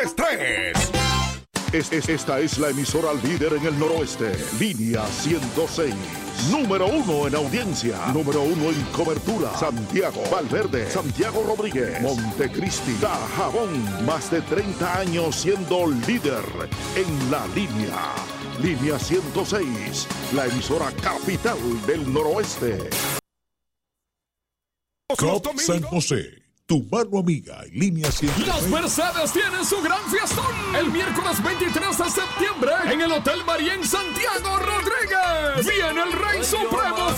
estrés. Esta es la emisora líder en el noroeste. Línea 106. Número 1 en audiencia. Número 1 en cobertura. Santiago, Valverde, Santiago Rodríguez, Montecristi, Dajabón. Más de 30 años siendo líder en la línea. Línea 106. La emisora capital del noroeste. COP San José, tu mano amiga en Línea 106. Las Mercedes tienen su gran fiestón el miércoles 23 de septiembre en el Hotel María en Santiago Rodríguez. Viene el Rey Supremo